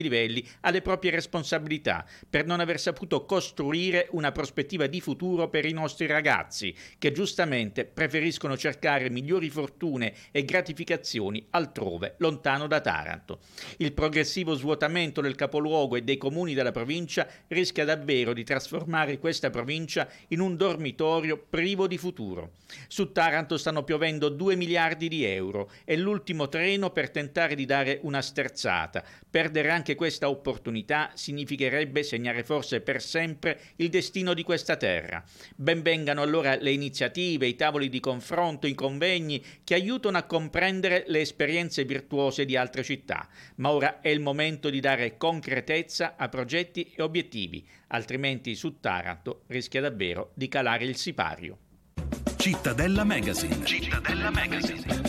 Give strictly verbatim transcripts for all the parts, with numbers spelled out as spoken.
livelli alle proprie responsabilità per non aver saputo costruire una prospettiva di futuro per i nostri ragazzi che giustamente preferiscono cercare migliori fortune e gratificazioni altrove, lontano da Taranto. Il progressivo svuotamento del capoluogo e dei comuni della provincia rischia davvero di trasformare questa provincia in un dormitorio privo di futuro. Su Taranto stanno piovendo due miliardi di euro, è l'ultimo treno per tentare di dare una sterzata. Perdere anche questa opportunità significherebbe segnare forse per sempre il destino di questa terra. Ben vengano allora le iniziative, i tavoli di confronto, i convegni che aiutano a comprendere le esperienze virtuose di altre città, ma ora è il momento di dare concretezza a progetti e obiettivi, altrimenti su Taranto rischia davvero di calare il sipario. Cittadella Magazine. Cittadella Magazine.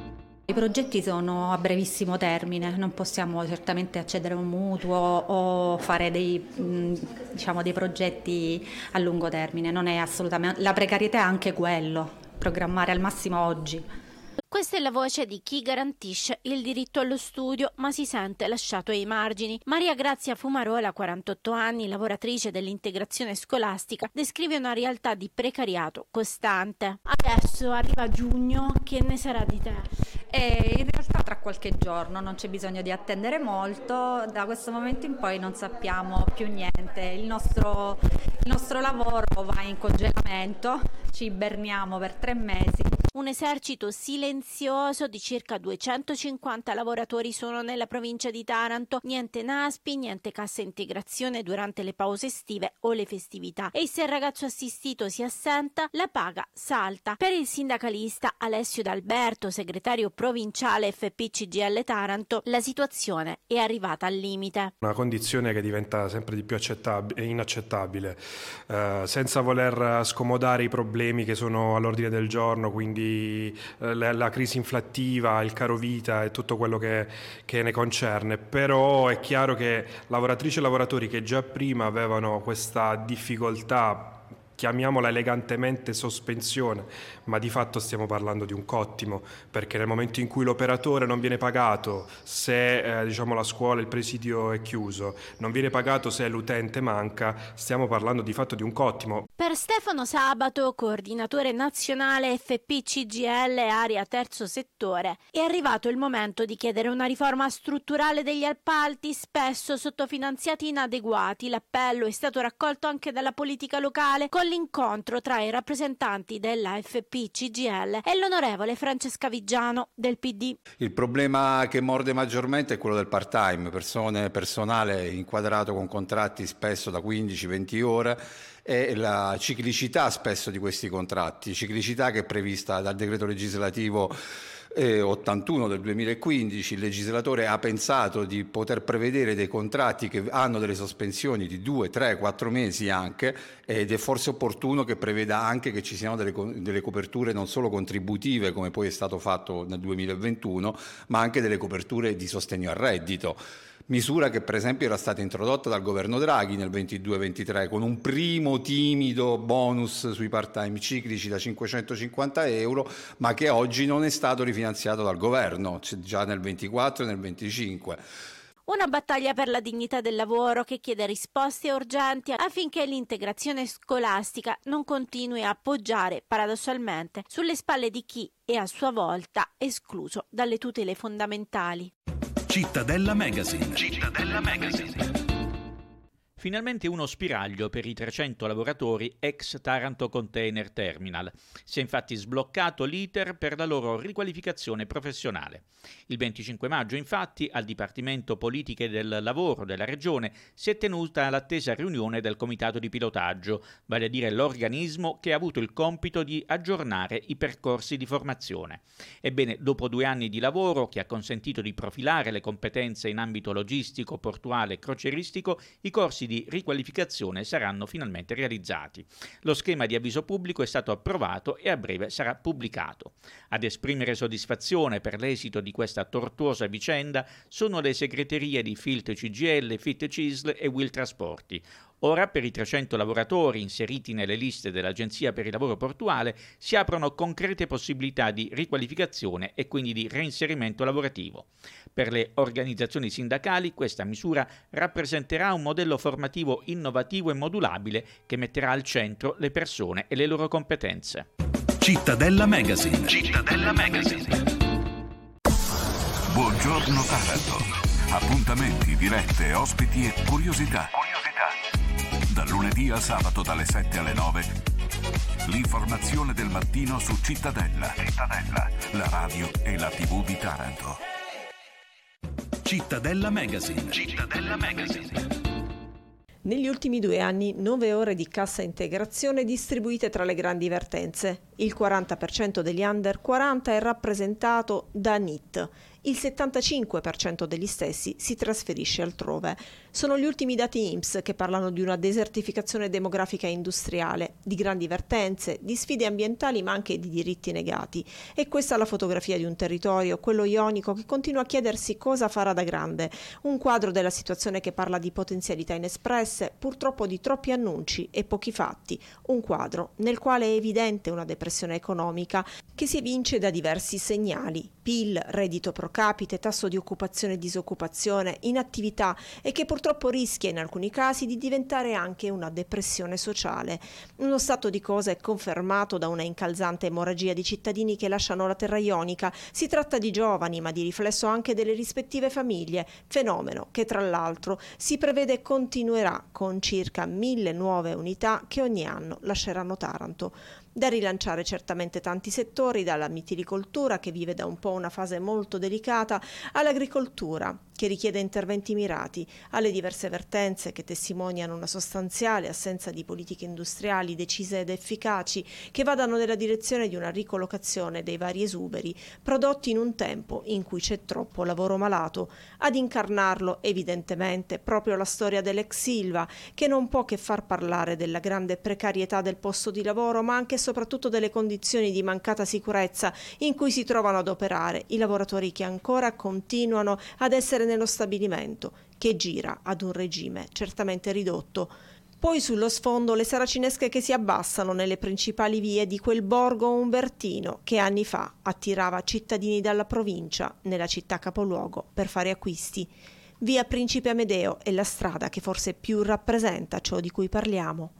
I progetti sono a brevissimo termine, non possiamo certamente accedere a un mutuo o fare dei, diciamo, dei progetti a lungo termine, non è assolutamente, la precarietà è anche quello, programmare al massimo oggi. Questa è la voce di chi garantisce il diritto allo studio ma si sente lasciato ai margini. Maria Grazia Fumarola, quarantotto anni, lavoratrice dell'integrazione scolastica, descrive una realtà di precariato costante. Adesso arriva giugno, che ne sarà di te? E in realtà tra qualche giorno, non c'è bisogno di attendere molto, da questo momento in poi non sappiamo più niente, il nostro, il nostro lavoro va in congelamento, ci iberniamo per tre mesi. Un esercito silenzioso di circa duecentocinquanta lavoratori sono nella provincia di Taranto, niente NASPI, niente cassa integrazione durante le pause estive o le festività e se il ragazzo assistito si assenta la paga salta. Per il sindacalista Alessio D'Alberto, segretario provinciale F P C G I L Taranto, la situazione è arrivata al limite. Una condizione che diventa sempre di più accettabile, inaccettabile, eh, senza voler scomodare i problemi che sono all'ordine del giorno, quindi La, la crisi inflattiva, il caro vita e tutto quello che, che ne concerne, però è chiaro che lavoratrici e lavoratori che già prima avevano questa difficoltà, chiamiamola elegantemente sospensione, ma di fatto stiamo parlando di un cottimo, perché nel momento in cui l'operatore non viene pagato se eh, diciamo la scuola, il presidio è chiuso, non viene pagato se l'utente manca, stiamo parlando di fatto di un cottimo. Per Stefano Sabato, coordinatore nazionale F P C G I L Area Terzo Settore, è arrivato il momento di chiedere una riforma strutturale degli appalti, spesso sottofinanziati inadeguati. L'appello è stato raccolto anche dalla politica locale con l'incontro tra i rappresentanti della F P C G I L e l'onorevole Francesca Viggiano del P D. Il problema che morde maggiormente è quello del part-time, persone, personale inquadrato con contratti spesso da quindici venti ore e la ciclicità spesso di questi contratti, ciclicità che è prevista dal decreto legislativo eh, ottantuno del duemilaquindici. Il legislatore ha pensato di poter prevedere dei contratti che hanno delle sospensioni di due, tre, quattro mesi anche, ed è forse opportuno che preveda anche che ci siano delle, delle coperture non solo contributive come poi è stato fatto nel duemilaventuno, ma anche delle coperture di sostegno al reddito. Misura che per esempio era stata introdotta dal governo Draghi nel ventidue ventitré con un primo timido bonus sui part-time ciclici da cinquecentocinquanta euro, ma che oggi non è stato rifinanziato dal governo, già nel ventiquattro e nel venticinque. Una battaglia per la dignità del lavoro che chiede risposte urgenti affinché l'integrazione scolastica non continui a appoggiare paradossalmente sulle spalle di chi è a sua volta escluso dalle tutele fondamentali. Cittadella Magazine. Cittadella Magazine. Finalmente uno spiraglio per i trecento lavoratori ex Taranto Container Terminal. Si è infatti sbloccato l'iter per la loro riqualificazione professionale. Il venticinque maggio, infatti, al Dipartimento Politiche del Lavoro della Regione si è tenuta l'attesa riunione del Comitato di Pilotaggio, vale a dire l'organismo che ha avuto il compito di aggiornare i percorsi di formazione. Ebbene, dopo due anni di lavoro che ha consentito di profilare le competenze in ambito logistico, portuale e crocieristico, i corsi di riqualificazione saranno finalmente realizzati. Lo schema di avviso pubblico è stato approvato e a breve sarà pubblicato. Ad esprimere soddisfazione per l'esito di questa tortuosa vicenda sono le segreterie di Filt C G I L, Fit C I S L e Will Trasporti. Ora, per i trecento lavoratori inseriti nelle liste dell'Agenzia per il lavoro portuale, si aprono concrete possibilità di riqualificazione e quindi di reinserimento lavorativo. Per le organizzazioni sindacali questa misura rappresenterà un modello formativo innovativo e modulabile che metterà al centro le persone e le loro competenze. Cittadella Magazine. Cittadella Magazine. Buongiorno Taranto. Appuntamenti, dirette, ospiti e curiosità. Curiosità. Dal lunedì al sabato dalle sette alle nove. L'informazione del mattino su Cittadella. Cittadella, la radio e la tivù di Taranto. Cittadella Magazine. Cittadella Magazine. Negli ultimi due anni nove ore di cassa integrazione distribuite tra le grandi vertenze. Il quaranta per cento degli under quaranta è rappresentato da N I T. Il settantacinque per cento degli stessi si trasferisce altrove. Sono gli ultimi dati I N P S che parlano di una desertificazione demografica e industriale, di grandi vertenze, di sfide ambientali ma anche di diritti negati. E questa è la fotografia di un territorio, quello ionico, che continua a chiedersi cosa farà da grande. Un quadro della situazione che parla di potenzialità inespresse, purtroppo di troppi annunci e pochi fatti. Un quadro nel quale è evidente una depressione economica che si evince da diversi segnali: P I L, reddito pro capite, tasso di occupazione e disoccupazione, inattività, e che purtroppo rischia in alcuni casi di diventare anche una depressione sociale. Uno stato di cose confermato da una incalzante emorragia di cittadini che lasciano la terra ionica. Si tratta di giovani, ma di riflesso anche delle rispettive famiglie, fenomeno che tra l'altro si prevede continuerà con circa mille nuove unità che ogni anno lasceranno Taranto. Da rilanciare certamente tanti settori, dalla mitilicoltura, che vive da un po' una fase molto delicata, all'agricoltura, che richiede interventi mirati, alle diverse vertenze che testimoniano una sostanziale assenza di politiche industriali decise ed efficaci che vadano nella direzione di una ricollocazione dei vari esuberi prodotti in un tempo in cui c'è troppo lavoro malato. Ad incarnarlo evidentemente proprio la storia dell'ex Ilva, che non può che far parlare della grande precarietà del posto di lavoro, ma anche e soprattutto delle condizioni di mancata sicurezza in cui si trovano ad operare i lavoratori che ancora continuano ad essere nello stabilimento, che gira ad un regime certamente ridotto. Poi sullo sfondo le saracinesche che si abbassano nelle principali vie di quel borgo umbertino che anni fa attirava cittadini dalla provincia nella città capoluogo per fare acquisti. Via Principe Amedeo è la strada che forse più rappresenta ciò di cui parliamo.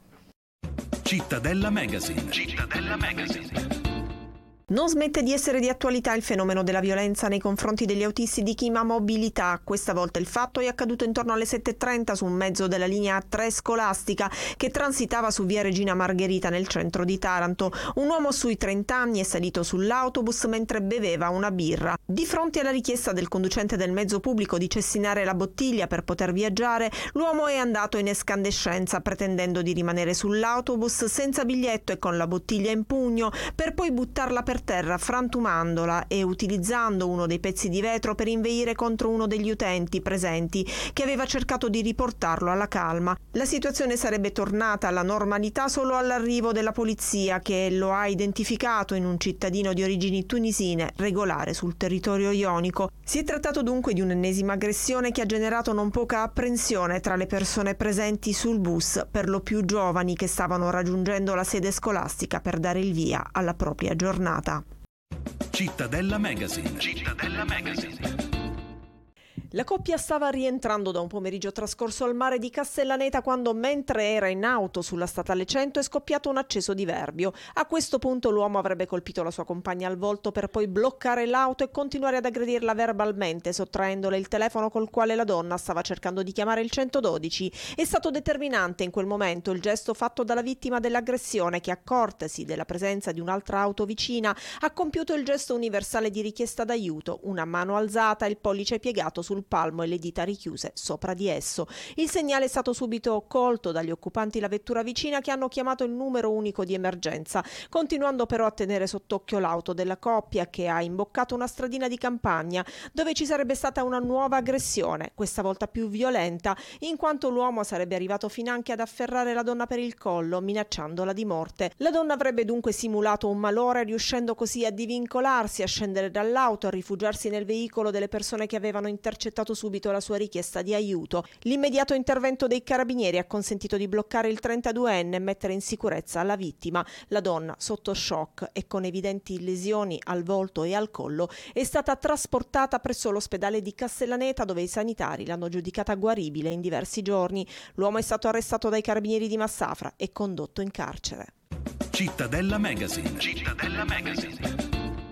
Cittadella Magazine. Cittadella Magazine. Non smette di essere di attualità il fenomeno della violenza nei confronti degli autisti di chi ha mobilità. Questa volta il fatto è accaduto intorno alle sette e trenta su un mezzo della linea A tre scolastica che transitava su via Regina Margherita nel centro di Taranto. Un uomo sui trenta anni è salito sull'autobus mentre beveva una birra. Di fronte alla richiesta del conducente del mezzo pubblico di cestinare la bottiglia per poter viaggiare, l'uomo è andato in escandescenza pretendendo di rimanere sull'autobus senza biglietto e con la bottiglia in pugno, per poi buttarla per terra frantumandola e utilizzando uno dei pezzi di vetro per inveire contro uno degli utenti presenti che aveva cercato di riportarlo alla calma. La situazione sarebbe tornata alla normalità solo all'arrivo della polizia, che lo ha identificato in un cittadino di origini tunisine regolare sul territorio ionico. Si è trattato dunque di un'ennesima aggressione che ha generato non poca apprensione tra le persone presenti sul bus, per lo più giovani che stavano raggiungendo la sede scolastica per dare il via alla propria giornata. Cittadella Magazine. Cittadella Magazine. La coppia stava rientrando da un pomeriggio trascorso al mare di Castellaneta quando, mentre era in auto sulla statale cento, è scoppiato un acceso diverbio. A questo punto l'uomo avrebbe colpito la sua compagna al volto per poi bloccare l'auto e continuare ad aggredirla verbalmente, sottraendole il telefono col quale la donna stava cercando di chiamare il centododici. È stato determinante in quel momento il gesto fatto dalla vittima dell'aggressione che, accortasi della presenza di un'altra auto vicina, ha compiuto il gesto universale di richiesta d'aiuto, una mano alzata, il pollice piegato sul palmo e le dita richiuse sopra di esso. Il segnale è stato subito colto dagli occupanti la vettura vicina, che hanno chiamato il numero unico di emergenza, continuando però a tenere sott'occhio l'auto della coppia, che ha imboccato una stradina di campagna dove ci sarebbe stata una nuova aggressione, questa volta più violenta, in quanto l'uomo sarebbe arrivato finanche ad afferrare la donna per il collo, minacciandola di morte. La donna avrebbe dunque simulato un malore, riuscendo così a divincolarsi, a scendere dall'auto, a rifugiarsi nel veicolo delle persone che avevano intercettato accettato subito la sua richiesta di aiuto. L'immediato intervento dei carabinieri ha consentito di bloccare il trentaduenne e mettere in sicurezza la vittima. La donna, sotto shock e con evidenti lesioni al volto e al collo, è stata trasportata presso l'ospedale di Castellaneta, dove i sanitari l'hanno giudicata guaribile in diversi giorni. L'uomo è stato arrestato dai carabinieri di Massafra e condotto in carcere. Cittadella Magazine. Cittadella Magazine.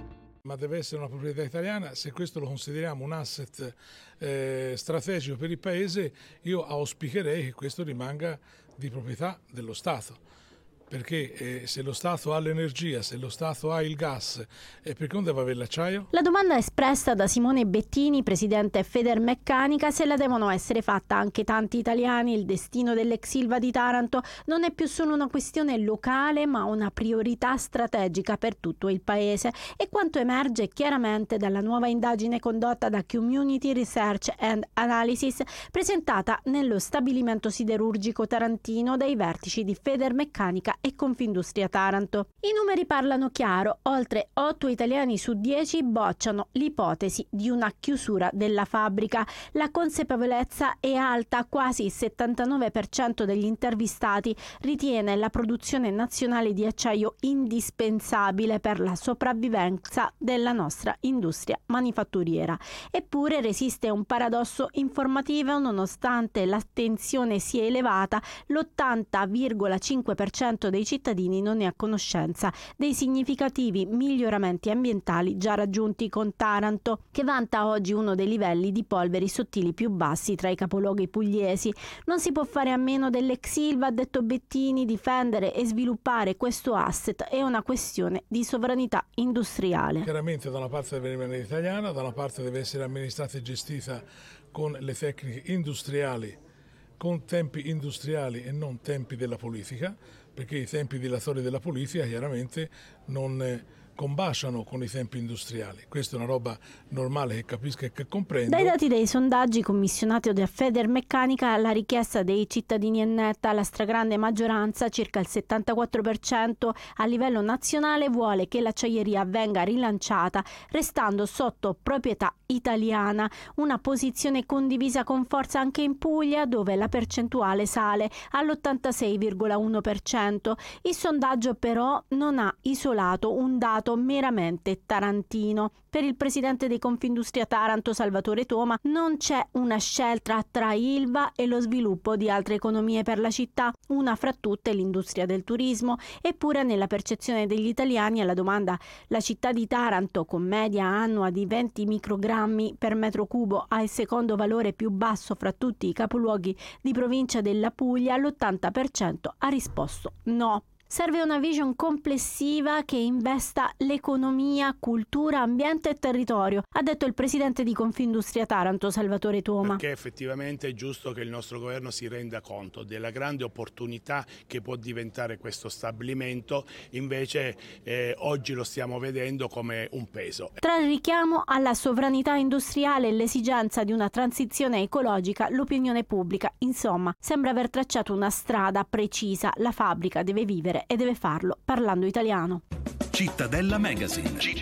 Ma deve essere una proprietà italiana. Se questo lo consideriamo un asset eh, strategico per il Paese, io auspicherei che questo rimanga di proprietà dello Stato. Perché eh, se lo Stato ha l'energia, se lo Stato ha il gas, eh, perché non deve avere l'acciaio? La domanda espressa da Simone Bettini, presidente Federmeccanica, se la devono essere fatta anche tanti italiani. Il destino dell'ex Ilva di Taranto non è più solo una questione locale, ma una priorità strategica per tutto il Paese. E quanto emerge chiaramente dalla nuova indagine condotta da Community Research and Analysis, presentata nello stabilimento siderurgico tarantino dai vertici di Federmeccanica e Confindustria Taranto. I numeri parlano chiaro: oltre otto italiani su dieci bocciano l'ipotesi di una chiusura della fabbrica. La consapevolezza è alta, quasi il settantanove per cento degli intervistati ritiene la produzione nazionale di acciaio indispensabile per la sopravvivenza della nostra industria manifatturiera. Eppure resiste un paradosso informativo: nonostante l'attenzione sia elevata, l'ottanta virgola cinque per cento dei cittadini non è a conoscenza dei significativi miglioramenti ambientali già raggiunti con Taranto, che vanta oggi uno dei livelli di polveri sottili più bassi tra i capoluoghi pugliesi. Non si può fare a meno dell'ex Ilva, ha detto Bettini. Difendere e sviluppare questo asset è una questione di sovranità industriale. Chiaramente da una parte deve rimanere italiana, da una parte deve essere amministrata e gestita con le tecniche industriali, con tempi industriali e non tempi della politica, perché i tempi dilatori della politica chiaramente non eh, combaciano con i tempi industriali. Questa è una roba normale che capisco e che comprendo. Dai dati dei sondaggi commissionati da Federmeccanica, la richiesta dei cittadini è netta. La stragrande maggioranza, circa il settantaquattro per cento a livello nazionale, vuole che l'acciaieria venga rilanciata, restando sotto proprietà italiana, una posizione condivisa con forza anche in Puglia, dove la percentuale sale all'ottantasei virgola uno per cento. Il sondaggio però non ha isolato un dato meramente tarantino. Per il presidente di Confindustria Taranto, Salvatore Toma, non c'è una scelta tra Ilva e lo sviluppo di altre economie per la città, una fra tutte l'industria del turismo. Eppure nella percezione degli italiani, alla domanda "la città di Taranto, con media annua di venti microgrammi per metro cubo, ha il secondo valore più basso fra tutti i capoluoghi di provincia della Puglia", l'ottanta per cento ha risposto no. Serve una vision complessiva che investa l'economia, cultura, ambiente e territorio, ha detto il presidente di Confindustria Taranto, Salvatore Toma. Perché effettivamente è giusto che il nostro governo si renda conto della grande opportunità che può diventare questo stabilimento, invece eh, oggi lo stiamo vedendo come un peso. Tra il richiamo alla sovranità industriale e l'esigenza di una transizione ecologica, l'opinione pubblica, insomma, sembra aver tracciato una strada precisa. La fabbrica deve vivere e deve farlo parlando italiano. Cittadella Magazine.